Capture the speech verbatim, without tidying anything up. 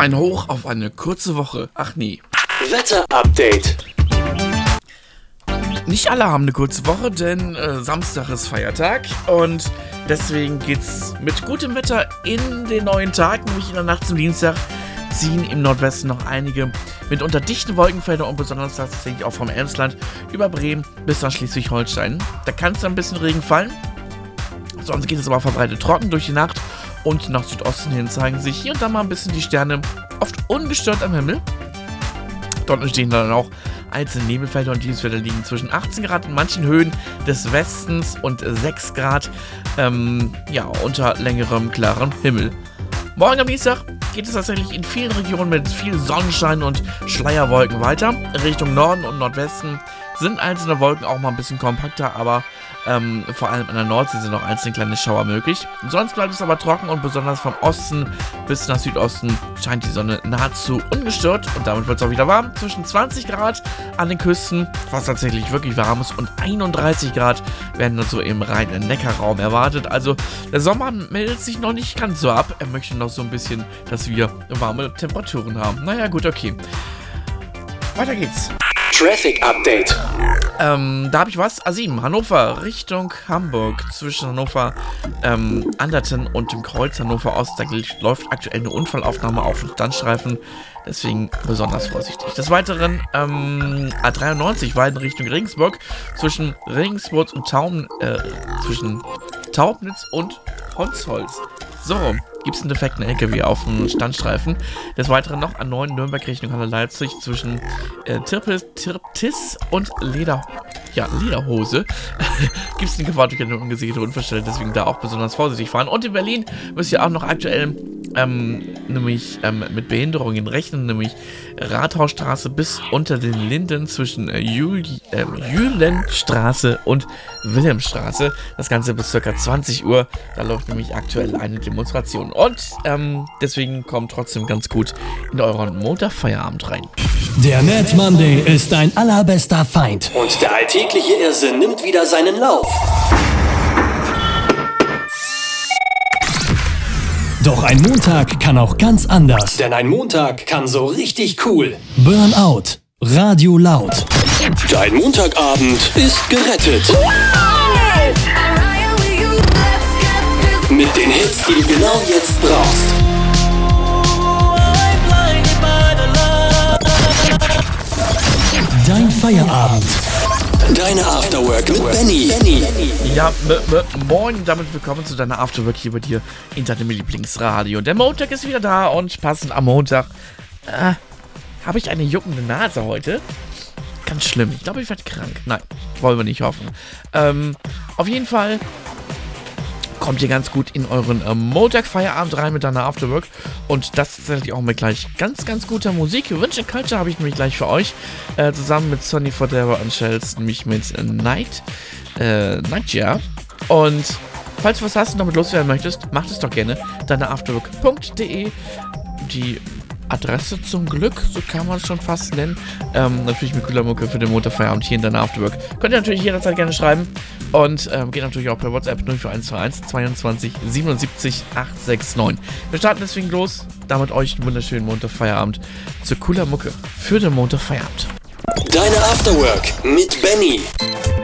Ein Hoch auf eine kurze Woche. Ach nee. Wetter-Update. Nicht alle haben eine kurze Woche, denn äh, Samstag ist Feiertag und deswegen geht's mit gutem Wetter in den neuen Tag, nämlich in der Nacht zum Dienstag ziehen im Nordwesten noch einige mitunter dichte Wolkenfelder und besonders tatsächlich auch vom Emsland über Bremen bis nach Schleswig-Holstein. Da kann es ein bisschen Regen fallen, sonst geht es aber verbreitet trocken durch die Nacht und nach Südosten hin zeigen sich hier und da mal ein bisschen die Sterne, oft ungestört am Himmel. Dort entstehen dann auch einzelne Nebelfelder und diese Felder liegen zwischen achtzehn Grad in manchen Höhen des Westens und sechs Grad ähm, ja, unter längerem klarem Himmel. Morgen am Dienstag geht es tatsächlich in vielen Regionen mit viel Sonnenschein und Schleierwolken weiter. Richtung Norden und Nordwesten sind einzelne Wolken auch mal ein bisschen kompakter, aber ähm, vor allem an der Nordsee sind noch einzelne kleine Schauer möglich. Sonst bleibt es aber trocken und besonders vom Osten bis nach Südosten scheint die Sonne nahezu ungestört und damit wird es auch wieder warm. Zwischen zwanzig Grad an den Küsten, was tatsächlich wirklich warm ist, und einunddreißig Grad werden dann so im Rhein-Neckar-Raum erwartet. Also der Sommer meldet sich noch nicht ganz so ab. Er möchte noch so ein bisschen, dass wir warme Temperaturen haben. Naja, gut, okay. Weiter geht's. Traffic Update. Ähm, da habe ich was. A sieben, Hannover Richtung Hamburg. Zwischen Hannover, ähm, Anderten und dem Kreuz Hannover Ost. Da läuft aktuell eine Unfallaufnahme auf dem Standstreifen. Deswegen besonders vorsichtig. Des Weiteren, ähm, A dreiundneunzig, Weiden Richtung Regensburg. Zwischen Regensburg und Taum, äh, zwischen Taubnitz und Honsholz. So, gibt es einen defekten L K W auf dem Standstreifen. Des Weiteren noch A neun Nürnberg Richtung Halle Leipzig zwischen äh, Tirpitz, Tirpitz und Leder, ja, Lederhose. Gibt es eine Gefahr durch eine ungesicherte Unfallstelle, deswegen da auch besonders vorsichtig fahren. Und in Berlin müsst ihr auch noch aktuell ähm, nämlich ähm, mit Behinderungen rechnen, nämlich Rathausstraße bis unter den Linden zwischen äh, Juli, äh, Jülenstraße und Wilhelmstraße. Das Ganze bis ca. zwanzig Uhr. Da läuft nämlich aktuell eine Demonstration. Und ähm, deswegen kommt trotzdem ganz gut in euren Montagfeierabend rein. Der Mad Monday ist dein allerbester Feind. Und der alltägliche Irrsinn nimmt wieder seinen Lauf. Doch ein Montag kann auch ganz anders. Denn ein Montag kann so richtig cool. Burnout. Radio laut. Dein Montagabend ist gerettet. Mit den Hits, die du genau jetzt brauchst. Dein Feierabend. Deine Afterwork mit Benny. Benny. Ja, m- m- moin, damit willkommen zu deiner Afterwork hier bei dir in deinem Lieblingsradio. Der Montag ist wieder da und passend am Montag äh, habe ich eine juckende Nase heute. Ganz schlimm. Ich glaube, ich werde krank. Nein, wollen wir nicht hoffen. Ähm, auf jeden Fall kommt ihr ganz gut in euren äh, Montag-Feierabend rein mit deiner Afterwork. Und das ist natürlich auch mit gleich ganz, ganz guter Musik. Wünsche Culture habe ich nämlich gleich für euch. Äh, zusammen mit Sonny Fodera und Shells, nämlich mit äh, Night. Äh, Nightjar. Und falls du was hast und damit loswerden möchtest, macht es doch gerne. deine afterwork punkt de. Die Adresse zum Glück, so kann man es schon fast nennen. Ähm, natürlich mit cooler Mucke für den Montagfeierabend hier in deiner Afterwork. Könnt ihr natürlich jederzeit gerne schreiben. Und ähm, geht natürlich auch per WhatsApp null vier eins zwei eins zweiundzwanzig siebenundsiebzig achthundertneunundsechzig. Wir starten deswegen los, damit euch einen wunderschönen Montagfeierabend zu cooler Mucke für den Montagfeierabend. Deine Afterwork mit Benny.